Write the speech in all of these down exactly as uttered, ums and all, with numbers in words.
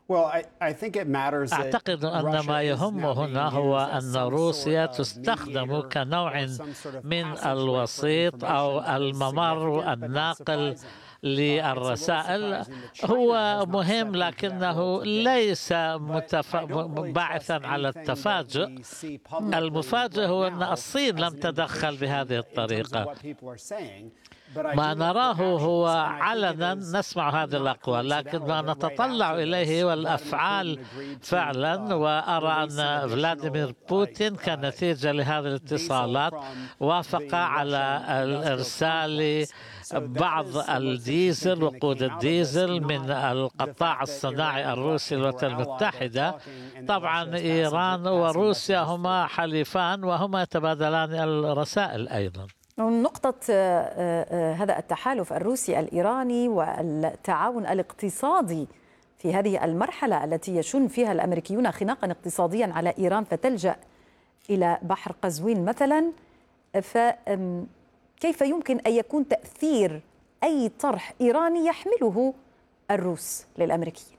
أعتقد أن ما يهم هنا هو أن روسيا تستخدم كنوع من الوسيط أو الممر الناقل للرسائل. هو مهم لكنه ليس متف... باعثا على التفاجؤ. المفاجئ هو أن الصين لم تدخل بهذه الطريقة. ما نراه هو علنا نسمع هذه الأقوال، لكن ما نتطلع إليه هو الأفعال فعلا. وأرى أن فلاديمير بوتين كنتيجة لهذه الاتصالات وافق على الإرسال بعض الديزل وقود الديزل من القطاع الصناعي الروسي للولايات المتحدة. طبعا إيران وروسيا هما حليفان وهما يتبادلان الرسائل أيضا. نقطة هذا التحالف الروسي الإيراني والتعاون الاقتصادي في هذه المرحلة التي يشن فيها الأمريكيون خناقا اقتصاديا على إيران فتلجأ إلى بحر قزوين مثلا، فكيف يمكن أن يكون تأثير أي طرح إيراني يحمله الروس للأمريكيين؟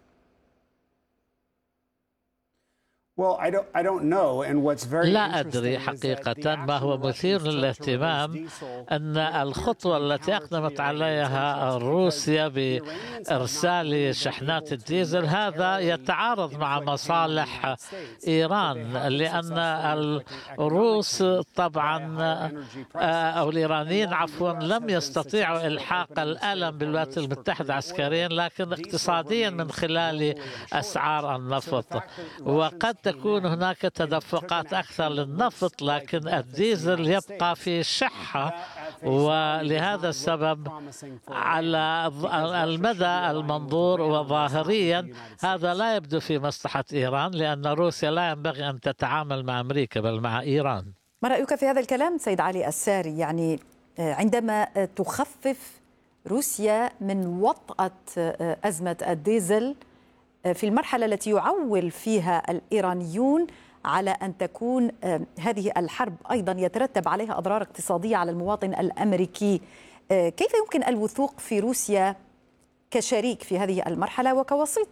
لا أدري حقيقة. ما هو مثير للاهتمام أن الخطوة التي أقدمت عليها روسيا بإرسال شحنات الديزل هذا يتعارض مع مصالح إيران، لأن الروس طبعا أو الإيرانيين عفوا لم يستطيعوا إلحاق الألم بالولايات المتحدة عسكريا، لكن اقتصاديا من خلال أسعار النفط. وقد تكون هناك تدفقات أكثر للنفط، لكن الديزل يبقى في شحة، ولهذا السبب على المدى المنظور وظاهريا هذا لا يبدو في مصلحة إيران، لأن روسيا لا ينبغي أن تتعامل مع أمريكا بل مع إيران. ما رأيك في هذا الكلام سيد علي الساري؟ يعني عندما تخفف روسيا من وطأة أزمة الديزل في المرحلة التي يعول فيها الإيرانيون على أن تكون هذه الحرب أيضا يترتب عليها أضرار اقتصادية على المواطن الأمريكي، كيف يمكن الوثوق في روسيا كشريك في هذه المرحلة وكوسيط؟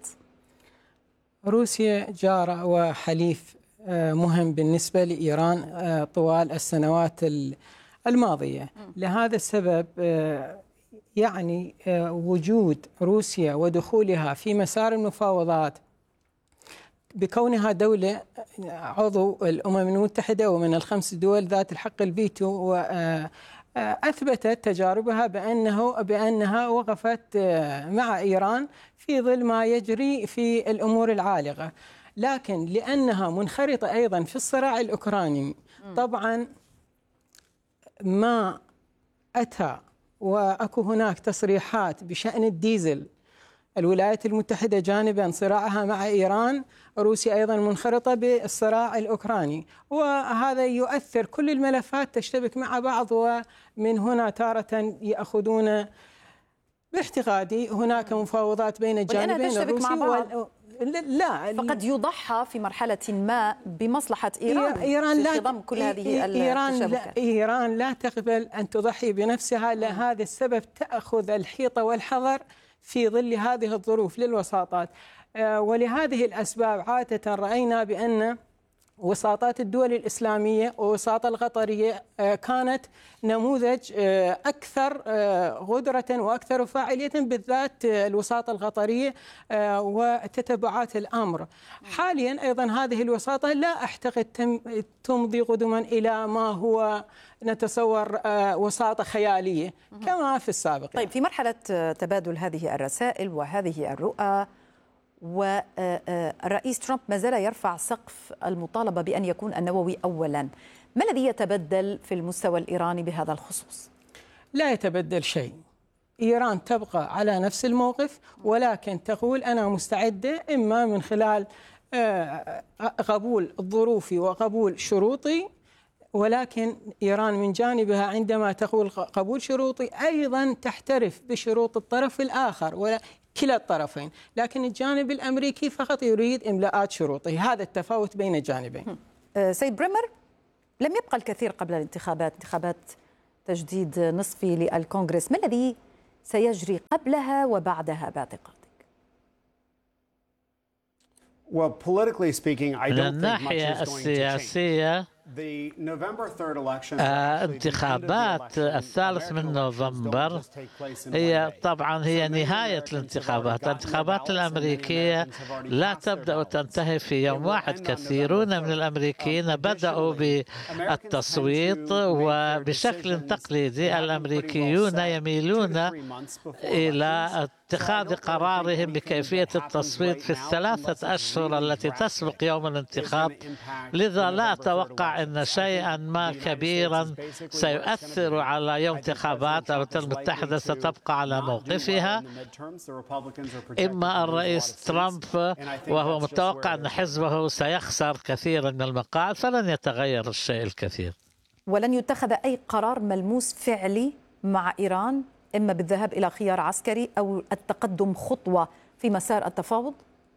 روسيا جارة وحليف مهم بالنسبة لإيران طوال السنوات الماضية. لهذا السبب يعني وجود روسيا ودخولها في مسار المفاوضات بكونها دولة عضو الأمم المتحدة ومن الخمس دول ذات الحق الفيتو، وأثبتت تجاربها بأنه بأنها وقفت مع إيران في ظل ما يجري في الأمور العالقة. لكن لأنها منخرطة أيضا في الصراع الأوكراني، طبعا ما أتى وأكو هناك تصريحات بشأن الديزل، الولايات المتحدة جانبا صراعها مع إيران، روسيا أيضا منخرطة بالصراع الأوكراني، وهذا يؤثر كل الملفات تشتبك مع بعض، ومن هنا تارة يأخذون باعتقادي هناك مفاوضات بين الجانبين الروسي وال... لا فقد يضحى في مرحلة ما بمصلحة إيران, إيران في خضم كل هذه إيران لا, إيران لا تقبل أن تضحي بنفسها. لهذا السبب تأخذ الحيطة والحذر في ظل هذه الظروف للوساطات. ولهذه الأسباب عادة رأينا بأن وساطات الدول الإسلامية ووساطة القطرية كانت نموذج أكثر غدرة وأكثر فاعلية، بالذات الوساطة القطرية وتتبعات الأمر. حاليا أيضا هذه الوساطة لا أعتقد تمضي قدما إلى ما هو نتصور وساطة خيالية كما في السابق. طيب، في مرحلة تبادل هذه الرسائل وهذه الرؤى، والرئيس ترامب ما زال يرفع سقف المطالبة بأن يكون النووي أولا، ما الذي يتبدل في المستوى الإيراني بهذا الخصوص؟ لا يتبدل شيء. إيران تبقى على نفس الموقف، ولكن تقول أنا مستعدة إما من خلال قبول ظروفي وقبول شروطي، ولكن إيران من جانبها عندما تقول قبول شروطي أيضا تحترف بشروط الطرف الآخر ولا كلا الطرفين، لكن الجانب الأمريكي فقط يريد إملاءات شروطه. هذا التفاوت بين الجانبين. سيد بريمر، لم يبقى الكثير قبل الانتخابات، انتخابات تجديد نصفي للكونغرس، ما الذي سيجري قبلها وبعدها باعتقادك؟ من الناحية السياسية انتخابات الثالث من نوفمبر هي طبعا هي نهاية الانتخابات. الانتخابات الأمريكية لا تبدأ وتنتهي في يوم واحد. كثيرون من الأمريكيين بدأوا بالتصويت، وبشكل تقليدي الأمريكيون يميلون إلى اتخاذ قرارهم بكيفية التصويت في الثلاثة أشهر التي تسبق يوم الانتخاب. لذا لا أتوقع أن شيئا ما كبيرا سيؤثر على يوم انتخابات. الولايات المتحدة ستبقى على موقفها. إما الرئيس ترامب وهو متوقع أن حزبه سيخسر كثيرا من المقاعد، فلن يتغير الشيء الكثير. ولن يتخذ أي قرار ملموس فعلي مع إيران، إما بالذهاب إلى خيار عسكري أو التقدم خطوة في مسار التفاوض؟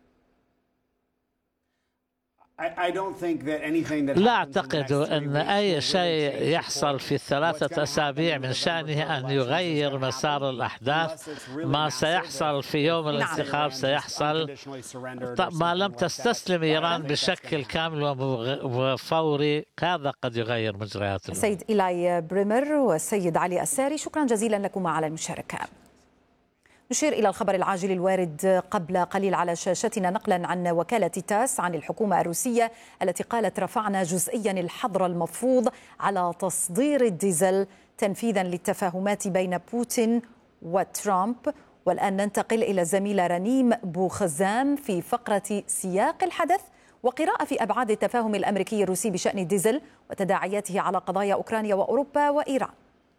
لا أعتقد أن أي شيء يحصل في الثلاثة أسابيع من شأنه أن يغير مسار الأحداث. ما سيحصل في يوم الانتخاب سيحصل ما لم تستسلم إيران بشكل كامل وفوري. هذا قد يغير مجريات الأمور. سيد إيلاي بريمر والسيد علي الساري، شكرا جزيلا لكما على المشاركة. نشير إلى الخبر العاجل الوارد قبل قليل على شاشتنا نقلا عن وكالة تاس عن الحكومة الروسية التي قالت: رفعنا جزئيا الحظر المفروض على تصدير الديزل تنفيذا للتفاهمات بين بوتين وترامب. والآن ننتقل إلى الزميلة رنيم بوخزام في فقرة سياق الحدث وقراءة في أبعاد التفاهم الأمريكي الروسي بشأن الديزل وتداعياته على قضايا أوكرانيا وأوروبا وإيران.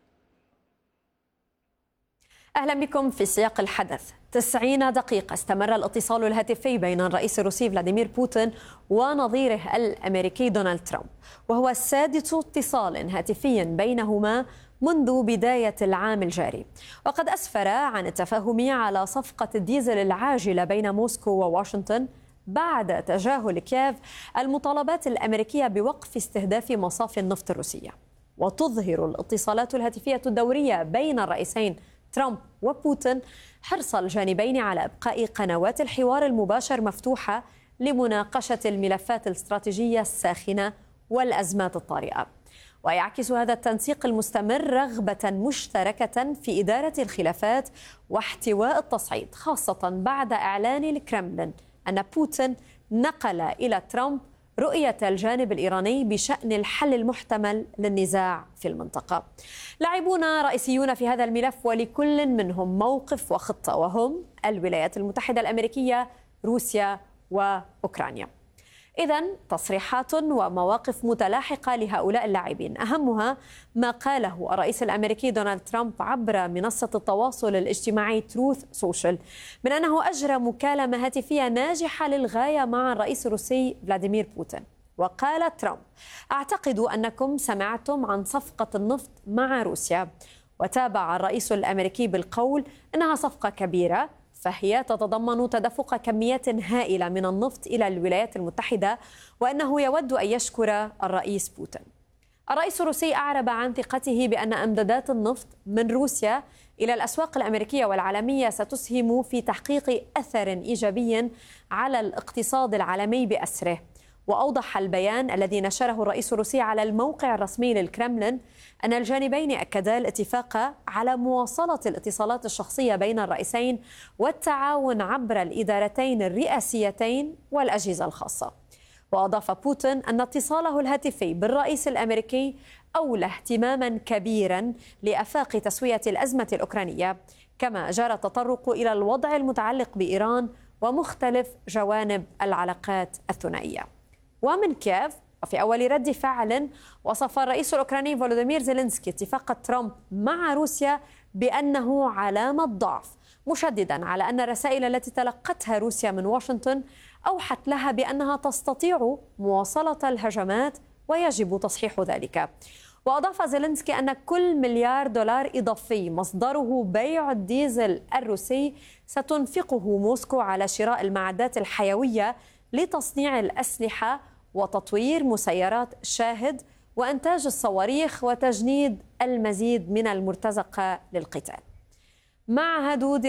أهلا بكم في سياق الحدث. تسعين دقيقة استمر الاتصال الهاتفي بين الرئيس الروسي فلاديمير بوتين ونظيره الأمريكي دونالد ترامب، وهو سادس اتصال هاتفي بينهما منذ بداية العام الجاري، وقد أسفر عن التفاهم على صفقة الديزل العاجلة بين موسكو وواشنطن بعد تجاهل كييف المطالبات الأمريكية بوقف استهداف مصافي النفط الروسية. وتظهر الاتصالات الهاتفية الدورية بين الرئيسين ترامب وبوتين حرص الجانبين على إبقاء قنوات الحوار المباشر مفتوحة لمناقشة الملفات الاستراتيجية الساخنة والأزمات الطارئة. ويعكس هذا التنسيق المستمر رغبة مشتركة في إدارة الخلافات واحتواء التصعيد، خاصة بعد إعلان الكرملين أن بوتين نقل إلى ترامب رؤية الجانب الإيراني بشأن الحل المحتمل للنزاع في المنطقة. لاعبون رئيسيون في هذا الملف ولكل منهم موقف وخطة، وهم الولايات المتحدة الأمريكية، روسيا وأوكرانيا. إذن تصريحات ومواقف متلاحقة لهؤلاء اللاعبين، أهمها ما قاله الرئيس الأمريكي دونالد ترامب عبر منصة التواصل الاجتماعي تروث سوشيال من أنه أجرى مكالمة هاتفية ناجحة للغاية مع الرئيس الروسي فلاديمير بوتين. وقال ترامب: أعتقد أنكم سمعتم عن صفقة النفط مع روسيا. وتابع الرئيس الأمريكي بالقول إنها صفقة كبيرة، فهي تتضمن تدفق كميات هائلة من النفط إلى الولايات المتحدة، وأنه يود أن يشكر الرئيس بوتين. الرئيس الروسي أعرب عن ثقته بأن إمدادات النفط من روسيا إلى الأسواق الأمريكية والعالمية ستسهم في تحقيق أثر إيجابي على الاقتصاد العالمي بأسره. وأوضح البيان الذي نشره الرئيس الروسي على الموقع الرسمي للكرملين أن الجانبين أكدا الاتفاق على مواصلة الاتصالات الشخصية بين الرئيسين والتعاون عبر الإدارتين الرئاسيتين والأجهزة الخاصة. وأضاف بوتين أن اتصاله الهاتفي بالرئيس الأمريكي أولى اهتماما كبيرا لآفاق تسوية الأزمة الأوكرانية، كما جرى التطرق إلى الوضع المتعلق بإيران ومختلف جوانب العلاقات الثنائية. ومن كييف وفي أول رد فعل وصف الرئيس الأوكراني فولوديمير زيلينسكي اتفاق ترامب مع روسيا بأنه علامة ضعف، مشددا على أن الرسائل التي تلقتها روسيا من واشنطن أوحت لها بأنها تستطيع مواصلة الهجمات ويجب تصحيح ذلك. وأضاف زيلينسكي أن كل مليار دولار إضافي مصدره بيع الديزل الروسي ستنفقه موسكو على شراء المعدات الحيوية لتصنيع الأسلحة وتطوير مسيرات شاهد وإنتاج الصواريخ وتجنيد المزيد من المرتزقة للقتال. مع هدود